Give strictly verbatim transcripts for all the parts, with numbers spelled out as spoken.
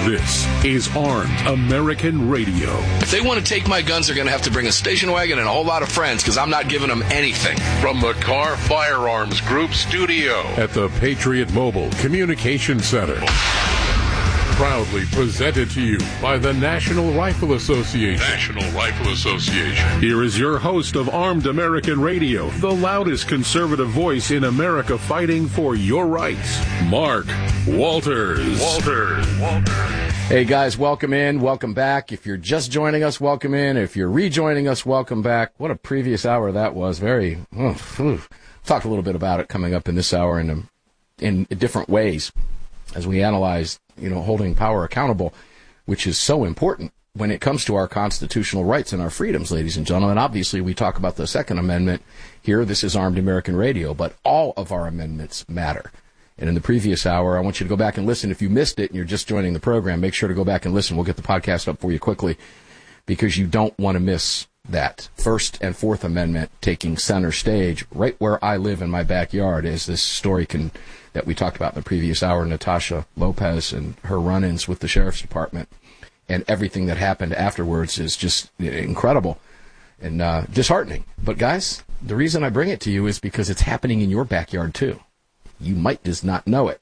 This is Armed American Radio. If they want to take my guns, they're going to have to bring a station wagon and a whole lot of friends, because I'm not giving them anything. From the Car Firearms Group studio at the Patriot Mobile Communication Center. Proudly presented to you by the National Rifle Association. National Rifle Association. Here is your host of Armed American Radio, the loudest conservative voice in America fighting for your rights, Mark Walters. Walters. Walters. Hey guys, welcome in, welcome back. If you're just joining us, welcome in. If you're rejoining us, welcome back. What a previous hour that was. Very, oh, whew. Talked a little bit about it coming up in this hour in, in different ways as we analyze, you know, holding power accountable, which is so important when it comes to our constitutional rights and our freedoms, ladies and gentlemen. Obviously, we talk about the Second Amendment here. This is Armed American Radio, but all of our amendments matter. And in the previous hour, I want you to go back and listen. If you missed it and you're just joining the program, make sure to go back and listen. We'll get the podcast up for you quickly because you don't want to miss that. First and Fourth Amendment taking center stage right where I live in my backyard, as this story can that we talked about in the previous hour, Natasha Lopez and her run-ins with the Sheriff's Department and everything that happened afterwards is just incredible and uh, disheartening. But guys, the reason I bring it to you is because it's happening in your backyard too. You might just not know it.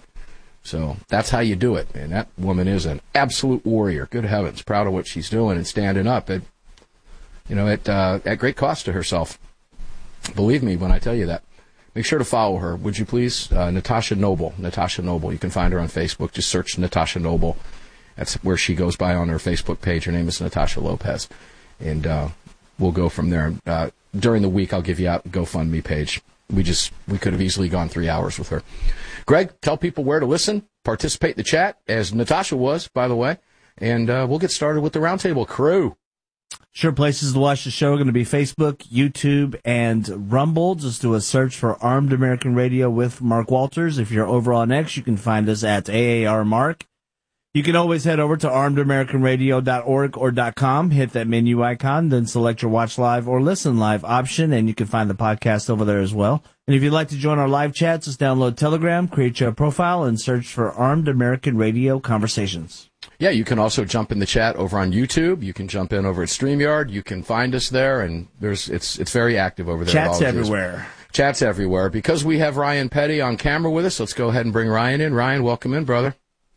So that's how you do it. And that woman is an absolute warrior. Good heavens, proud of what she's doing and standing up at, you know, at, uh, at great cost to herself. Believe me when I tell you that. Make sure to follow her, would you please? Uh, Natasha Noble. Natasha Noble. You can find her on Facebook. Just search Natasha Noble. That's where she goes by on her Facebook page. Her name is Natasha Lopez. And uh, we'll go from there. Uh, during the week, I'll give you out a GoFundMe page. We just, we could have easily gone three hours with her. Greg, tell people where to listen, participate in the chat, as Natasha was, by the way. And uh, we'll get started with the Roundtable crew. Sure, places to watch the show are going to be Facebook, YouTube, and Rumble. Just do a search for Armed American Radio with Mark Walters. If you're over on X, you can find us at A A R Mark. You can always head over to armed american radio dot org or .com, hit that menu icon, then select your watch live or listen live option, and you can find the podcast over there as well. And if you'd like to join our live chats, just download Telegram, create your profile, and search for Armed American Radio Conversations. Yeah, you can also jump in the chat over on YouTube. You can jump in over at StreamYard. You can find us there, and there's it's it's very active over there. Chats everywhere. Chats everywhere. Because we have Ryan Petty on camera with us, let's go ahead and bring Ryan in. Ryan, welcome in, brother.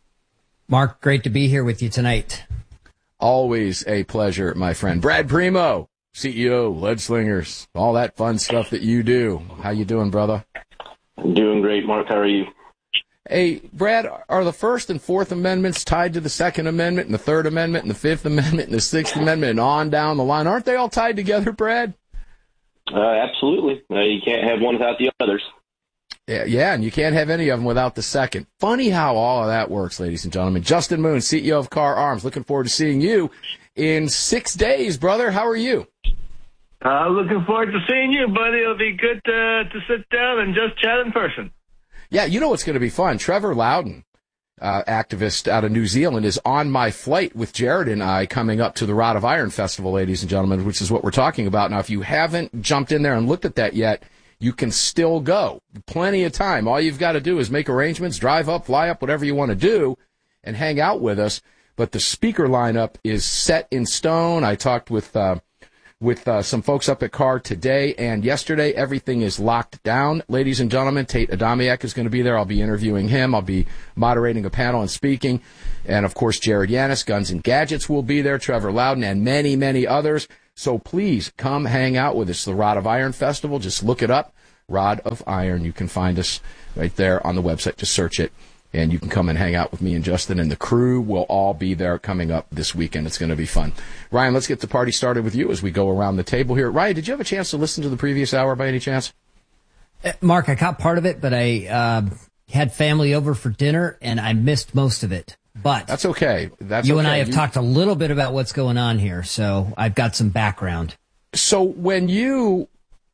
Mark, great to be here with you tonight. Always a pleasure, my friend. Brad Primo, C E O, Lead Slingers, all that fun stuff that you do. How you doing, brother? I'm doing great, Mark. How are you? Hey, Brad, are the First and Fourth Amendments tied to the Second Amendment and the Third Amendment and the Fifth Amendment and the Sixth Amendment and on down the line? Aren't they all tied together, Brad? Uh, absolutely. Uh, you can't have one without the others. Yeah, yeah, and you can't have any of them without the second. Funny how all of that works, ladies and gentlemen. Justin Moon, C E O of Car Arms, looking forward to seeing you in six days, brother. How are you? Uh, looking forward to seeing you, buddy. It'll be good to, to sit down and just chat in person. Yeah, you know what's going to be fun? Trevor Loudon, uh, activist out of New Zealand, is on my flight with Jared and I coming up to the Rod of Iron Festival, ladies and gentlemen, which is what we're talking about. Now, if you haven't jumped in there and looked at that yet, you can still go. Plenty of time. All you've got to do is make arrangements, drive up, fly up, whatever you want to do, and hang out with us. But the speaker lineup is set in stone. I talked with uh, with uh, some folks up at Car today and yesterday. Everything is locked down, ladies and gentlemen. Tate Adamiak is going to be there. I'll be interviewing him. I'll be moderating a panel and speaking. And, of course, Jared Yanis, Guns and Gadgets, will be there, Trevor Loudon, and many, many others. So please come hang out with us. The Rod of Iron Festival. Just look it up. Rod of Iron. You can find us right there on the website. Just search it, and you can come and hang out with me and Justin, and the crew will all be there coming up this weekend. It's going to be fun. Ryan, let's get the party started with you as we go around the table here. Ryan, did you have a chance to listen to the previous hour by any chance? Uh, Mark, I caught part of it, but I uh, had family over for dinner, and I missed most of it. But that's okay. That's you okay. and I have you... talked a little bit about what's going on here, so I've got some background. So when you,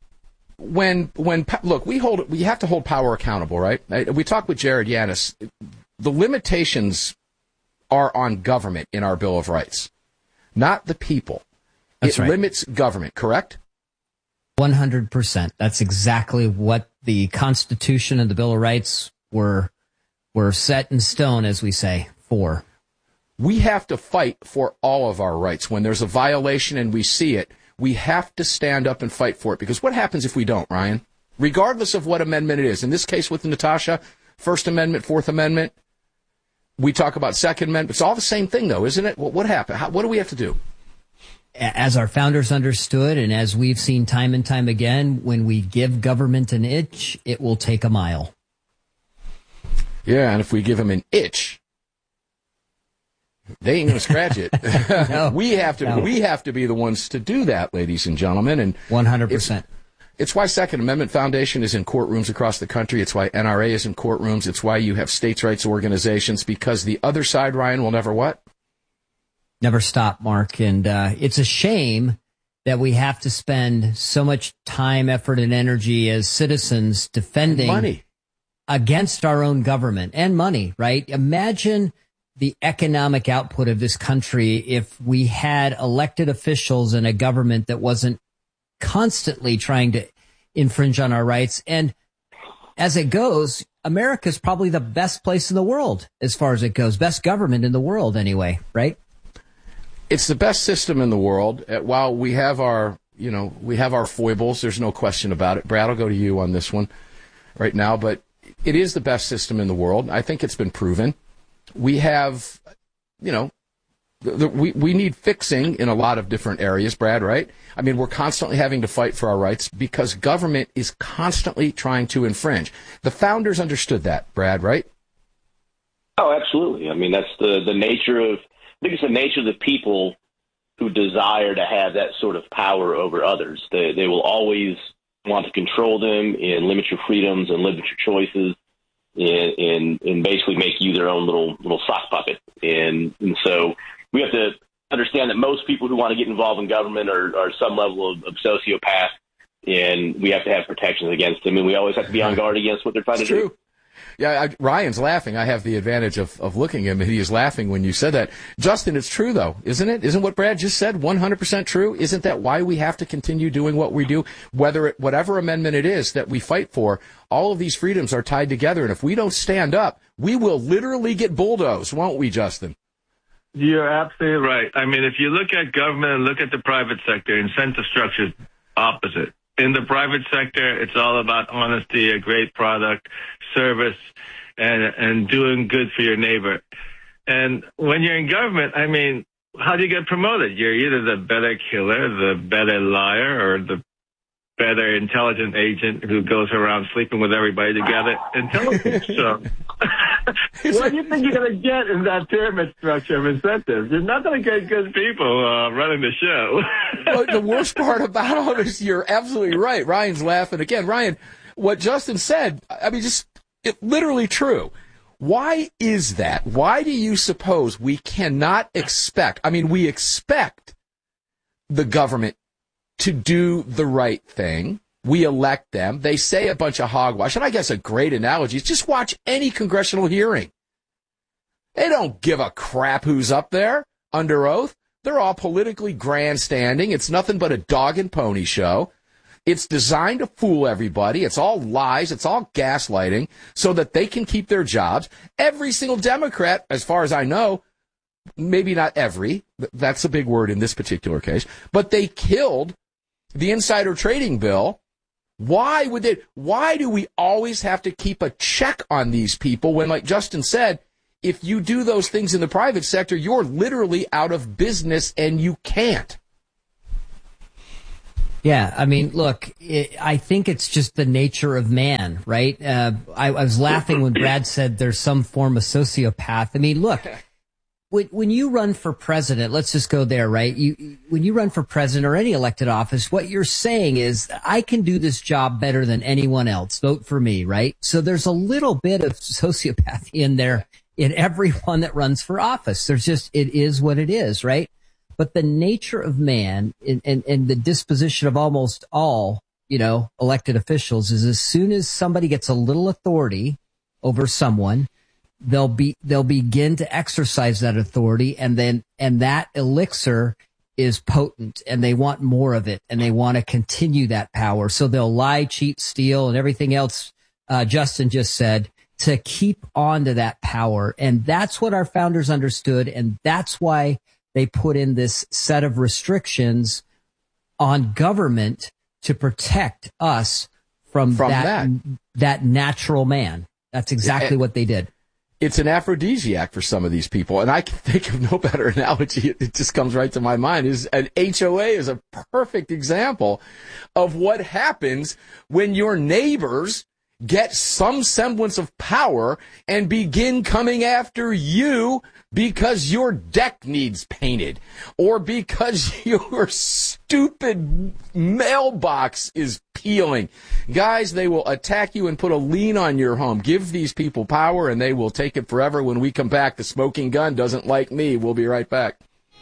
when when look, we hold we have to hold power accountable, right? We talked with Jared Yanis. The limitations are on government in our Bill of Rights, not the people. That's it right. limits government, correct? one hundred percent. That's exactly what the Constitution and the Bill of Rights were were set in stone, as we say, for. We have to fight for all of our rights. When there's a violation and we see it, we have to stand up and fight for it. Because what happens if we don't, Ryan? Regardless of what amendment it is. In this case with Natasha, First Amendment, Fourth Amendment, we talk about Second Amendment. It's all the same thing, though, isn't it? What, what happened? How, what do we have to do? As our founders understood, and as we've seen time and time again, when we give government an inch, it will take a mile. Yeah, and if we give them an itch, they ain't going to scratch it. no, we have to. No. We have to be the ones to do that, ladies and gentlemen. And one hundred percent. It's why Second Amendment Foundation is in courtrooms across the country. It's why N R A is in courtrooms. It's why you have states' rights organizations, because the other side, Ryan, will never what? Never stop, Mark. And uh, it's a shame that we have to spend so much time, effort, and energy as citizens defending money against our own government and money, right? Imagine the economic output of this country if we had elected officials and a government that wasn't constantly trying to infringe on our rights. And as it goes, America's probably the best place in the world as far as it goes. Best government in the world anyway, right? It's the best system in the world. While we have our, you know, we have our foibles, there's no question about it. Brad, I'll go to you on this one right now, but it is the best system in the world. I think it's been proven. We have, you know, the, the, we, we need fixing in a lot of different areas, Brad, right? I mean, we're constantly having to fight for our rights because government is constantly trying to infringe. The founders understood that, Brad, right? Oh, absolutely. I mean, that's the, the nature of, I think it's the nature of the people who desire to have that sort of power over others. They, they will always want to control them and limit your freedoms and limit your choices. And, and, and basically make you their own little little sock puppet. And, and so we have to understand that most people who want to get involved in government are, are some level of, of sociopath, and we have to have protections against them. And we always have to be on guard against what they're trying it's to true. do. Yeah, I, Ryan's laughing. I have the advantage of, of looking at him, and he is laughing when you said that. Justin, it's true, though, isn't it? Isn't what Brad just said one hundred percent true? Isn't that why we have to continue doing what we do? Whether it, whatever amendment it is that we fight for, all of these freedoms are tied together, and if we don't stand up, we will literally get bulldozed, won't we, Justin? You're absolutely right. I mean, if you look at government and look at the private sector, incentive structure is opposite. In the private sector, it's all about honesty, a great product, service, and and doing good for your neighbor. And when you're in government, I mean, how do you get promoted? You're either the better killer, the better liar, or the better intelligent agent who goes around sleeping with everybody to get intelligence. So what do you think you're going to get in that pyramid structure of incentives? You're not going to get good people uh, running the show. Well, the worst part about all this, you're absolutely right. Ryan's laughing again. Ryan, what Justin said, I mean, just it, literally true. Why is that? Why do you suppose we cannot expect, I mean, we expect the government to do the right thing. We elect them. They say a bunch of hogwash. And I guess a great analogy is just watch any congressional hearing. They don't give a crap who's up there under oath. They're all politically grandstanding. It's nothing but a dog and pony show. It's designed to fool everybody. It's all lies. It's all gaslighting so that they can keep their jobs. Every single Democrat, as far as I know, maybe not every, that's a big word in this particular case, but they killed the insider trading bill. Why would they, why do we always have to keep a check on these people when, like Justin said, if you do those things in the private sector, you're literally out of business and you can't? Yeah, I mean, look, it, I think it's just the nature of man, right? Uh, I, I was laughing when Brad said there's some form of sociopath. I mean, look, when, when you run for president, let's just go there, right? You, when you run for president or any elected office, what you're saying is, I can do this job better than anyone else. Vote for me, right? So there's a little bit of sociopathy in there in everyone that runs for office. There's just, it is what it is, right? But the nature of man and, and, and the disposition of almost all, you know, elected officials is as soon as somebody gets a little authority over someone, they'll be, they'll begin to exercise that authority, and then, and that elixir is potent, and they want more of it, and they want to continue that power. So they'll lie, cheat, steal, and everything else, uh, Justin just said. to keep on to that power. And that's what our founders understood. And that's why they put in this set of restrictions on government to protect us from, From that, that. that natural man. That's exactly And what they did. It's an aphrodisiac for some of these people. And I can think of no better analogy. It just comes right to my mind is an H O A is a perfect example of what happens when your neighbors get some semblance of power and begin coming after you because your deck needs painted or because your stupid mailbox is peeling. Guys, they will attack you and put a lien on your home. Give these people power and they will take it forever. When we come back, the smoking gun doesn't like me. We'll be right back.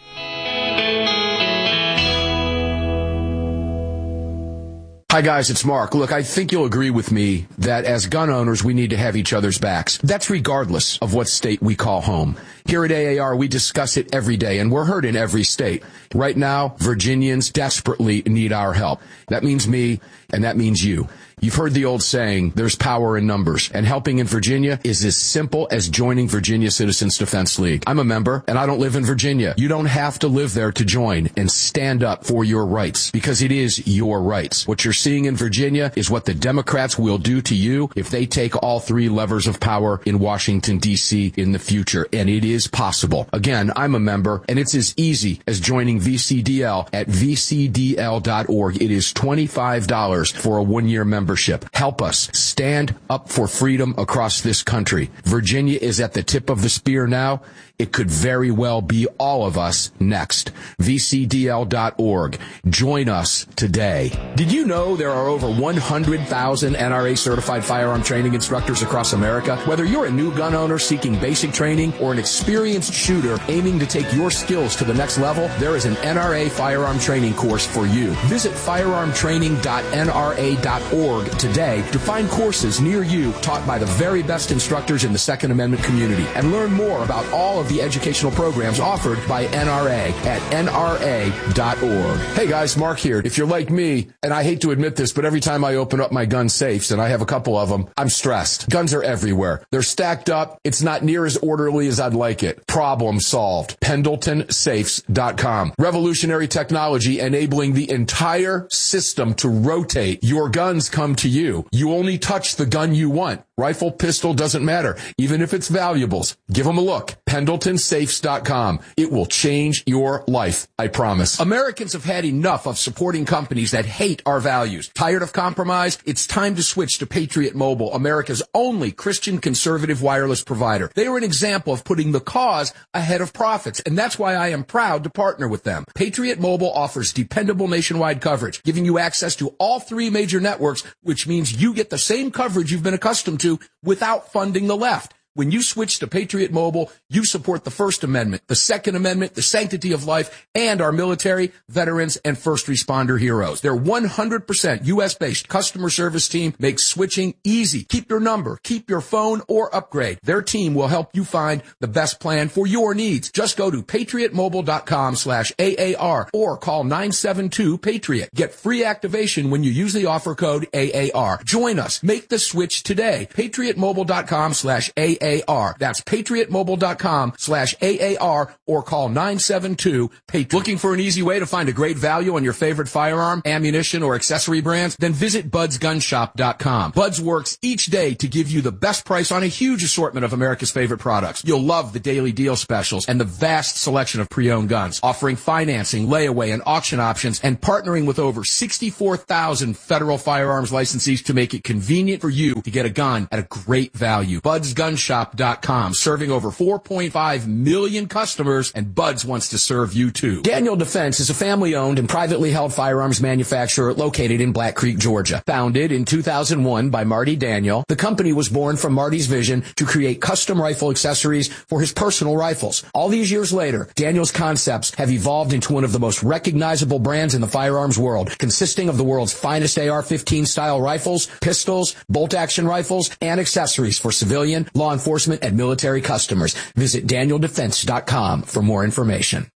Hi, guys, it's Mark. Look, I think you'll agree with me that as gun owners, we need to have each other's backs. That's regardless of what state we call home. Here at A A R, we discuss it every day, and we're heard in every state. Right now, Virginians desperately need our help. That means me, and that means you. You've heard the old saying, there's power in numbers, and helping in Virginia is as simple as joining Virginia Citizens Defense League. I'm a member, and I don't live in Virginia. You don't have to live there to join and stand up for your rights, because it is your rights. What you're seeing in Virginia is what the Democrats will do to you if they take all three levers of power in Washington, D C in the future, and it is possible. Again, I'm a member, and it's as easy as joining V C D L at V C D L dot org. It is twenty-five dollars for a one-year membership. Help us stand up for freedom across this country. Virginia is at the tip of the spear now. It could very well be all of us next. V C D L dot org. Join us today. Did you know there are over one hundred thousand N R A certified firearm training instructors across America? Whether you're a new gun owner seeking basic training or an experienced shooter aiming to take your skills to the next level, there is an N R A firearm training course for you. Visit firearm training dot N R A dot org today to find courses near you taught by the very best instructors in the Second Amendment community and learn more about all of the educational programs offered by N R A at N R A dot org. Hey guys, Mark here. If you're like me, and I hate to admit this, but every time I open up my gun safes, and I have a couple of them, I'm stressed. Guns are everywhere. They're stacked up. It's not near as orderly as I'd like it. Problem solved. Pendleton Safes dot com. Revolutionary technology enabling the entire system to rotate. Your guns come to you. You only touch the gun you want. Rifle, pistol, doesn't matter. Even if it's valuables. Give them a look. Pendleton Safes dot com. It will change your life, I promise. Americans have had enough of supporting companies that hate our values. Tired of compromise? It's time to switch to Patriot Mobile, America's only Christian conservative wireless provider. They are an example of putting the cause ahead of profits, and that's why I am proud to partner with them. Patriot Mobile offers dependable nationwide coverage, giving you access to all three major networks, which means you get the same coverage you've been accustomed to without funding the left. When you switch to Patriot Mobile, you support the First Amendment, the Second Amendment, the sanctity of life, and our military, veterans, and first responder heroes. Their one hundred percent U S-based customer service team makes switching easy. Keep your number, keep your phone, or upgrade. Their team will help you find the best plan for your needs. Just go to patriot mobile dot com slash A A R or call nine seven two PATRIOT. Get free activation when you use the offer code A A R. Join us. Make the switch today. patriot mobile dot com slash A A R. That's patriot mobile dot com slash A A R or call nine seven two PATRIOT. Looking for an easy way to find a great value on your favorite firearm, ammunition, or accessory brands? Then visit buds gun shop dot com. Buds works each day to give you the best price on a huge assortment of America's favorite products. You'll love the daily deal specials and the vast selection of pre-owned guns, offering financing, layaway, and auction options, and partnering with over sixty-four thousand federal firearms licensees to make it convenient for you to get a gun at a great value. buds gun shop dot com, serving over four point five million customers, and Buds wants to serve you too. Daniel Defense is a family-owned and privately held firearms manufacturer located in Black Creek, Georgia. Founded in two thousand one by Marty Daniel, the company was born from Marty's vision to create custom rifle accessories for his personal rifles. All these years later, Daniel's concepts have evolved into one of the most recognizable brands in the firearms world, consisting of the world's finest A R fifteen style rifles, pistols, bolt-action rifles, and accessories for civilian, law enforcement, and military customers. Visit daniel defense dot com for more information.